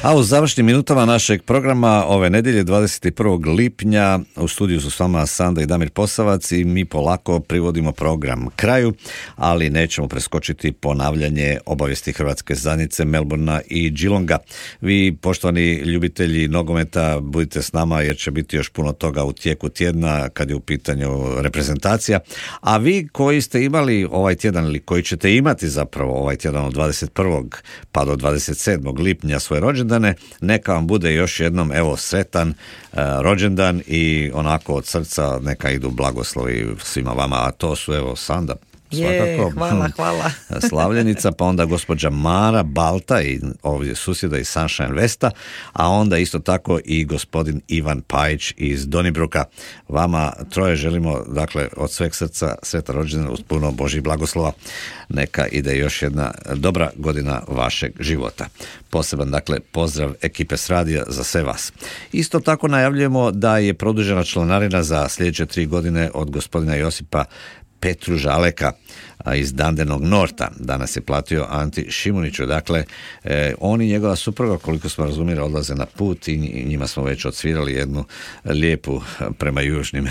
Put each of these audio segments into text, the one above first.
A u završnim minutama našeg programa ove nedjelje 21. lipnja u studiju su s vama Sanda i Damir Posavac i mi polako privodimo program kraju, ali nećemo preskočiti ponavljanje obavijesti Hrvatske zajednice Melbournea i Geelonga. Vi, poštovani ljubitelji nogometa, budite s nama jer će biti još puno toga u tijeku tjedna kad je u pitanju reprezentacija. A vi koji ste imali ovaj tjedan ili koji ćete imati zapravo ovaj tjedan od 21. pa do 27. lipnja svoje rođendane, neka vam bude još jednom evo sretan rođendan i onako od srca neka idu blagoslovi svima vama, a to su evo Sanda. Svakako, hvala. Slavljenica, pa onda gospođa Mara Balta i ovdje susjeda iz Sunshine Westa, a onda isto tako i gospodin Ivan Pajić iz Donibruka. Vama troje želimo, dakle, od sveg srca sretan rođendan uz puno Božjih blagoslova. Neka ide još jedna dobra godina vašeg života. Poseban, dakle, pozdrav ekipe s radija za sve vas. Isto tako najavljujemo da je produžena članarina za sljedeće 3 godine od gospodina Josipa Petruža Aleka iz Dandenog Norta. Danas je platio Anti Šimuniću. Dakle, on i njegova supruga, koliko smo razumjeli, odlaze na put i njima smo već odsvirali jednu lijepu prema južnim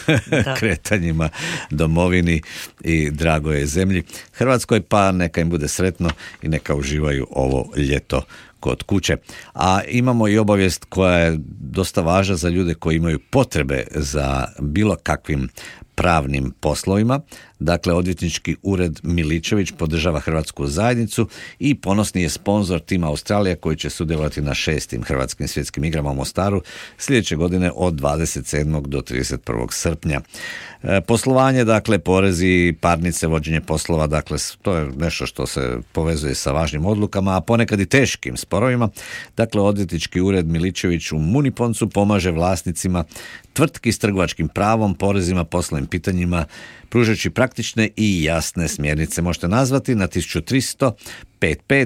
kretanjima domovini i dragoj zemlji Hrvatskoj, pa neka im bude sretno i neka uživaju ovo ljeto kod kuće. A imamo i obavijest koja je dosta važna za ljude koji imaju potrebe za bilo kakvim pravnim poslovima. Dakle, odvjetnički ured Miličević podržava Hrvatsku zajednicu i ponosni je sponzor tima Australija koji će sudjelovati na 6. Hrvatskim svjetskim igrama u Mostaru sljedeće godine od 27. do 31. srpnja. Poslovanje, dakle, porezi, parnice, vođenje poslova, dakle, to je nešto što se povezuje sa važnim odlukama, a ponekad i teškim sporovima. Dakle, odvjetnički ured Miličević u Muniponcu pomaže vlasnicima tvrtki s trgovačkim pravom, porezima, poslovnim pitanjima, pružajući praktične i jasne smjernice. Možete nazvati na 1300 55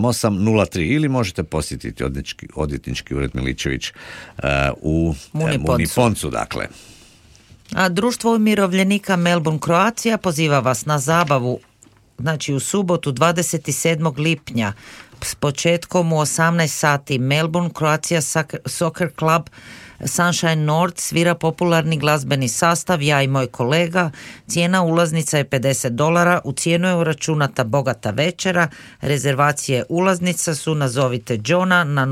8803 ili možete posjetiti odvjetnički ured Miličević u Muniponcu, dakle. A Društvo umirovljenika Melbourne Croatia poziva vas na zabavu, znači u subotu 27. lipnja s početkom u 18 sati. Melbourne Croatia Soccer Club Sunshine North svira popularni glazbeni sastav Ja i moj kolega. Cijena ulaznica je $50. U cijenu je uračunata bogata večera. Rezervacije ulaznica su nazovite Johna na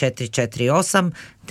0448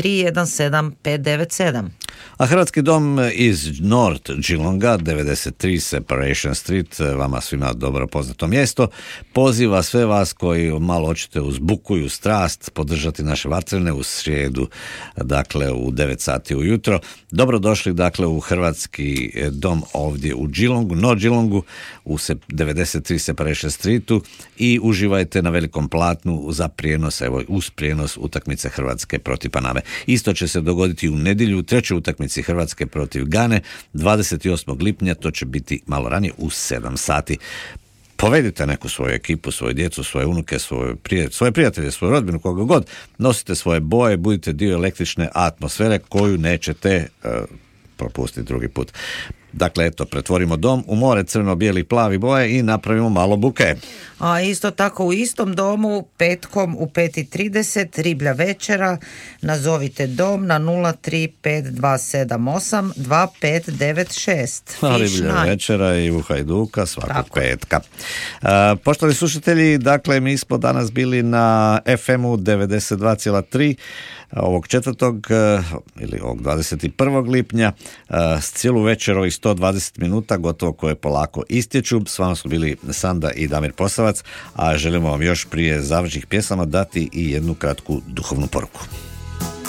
317 597. A Hrvatski dom iz North Geelonga, 93 Separation Street, vama svima dobro poznato mjesto, poziva sve vas koji malo hoćete uz buku i uz strast podržati naše vatrene u srijedu, dakle u 9 sati ujutro. Dobrodošli, dakle, u Hrvatski dom ovdje u Geelongu, North Geelongu, u 93 Separation Streetu i uživajte na velikom platnu za prijenos, evo uz prijenos utakmice Hrvatske protiv Paname. Isto će se dogoditi u nedjelju u trećoj utakmici Hrvatske protiv Gane 28. lipnja, to će biti malo ranije u 7 sati. Povedite neku svoju ekipu, svoju djecu, svoje unuke, svoje prijatelje, svoju rodbinu, koga god, nosite svoje boje, budite dio električne atmosfere koju nećete propustiti drugi put. Dakle, eto, pretvorimo dom u more crveno, bijeli, plavi boje i napravimo malo buke. A isto tako u istom domu petkom u 5:30 riblja večera, nazovite dom na 035278 2596. Riblja večera i u Hajduka svakog petka. Poštovani slušatelji, dakle, mi smo danas bili na FM-u 92,3 ovog 4. ili ovog 21. lipnja s cijelu večer ovih 120 minuta gotovo koje polako istječu. S vama su bili Sanda i Damir Posavac, a želimo vam još prije završnih pjesama dati i jednu kratku duhovnu poruku.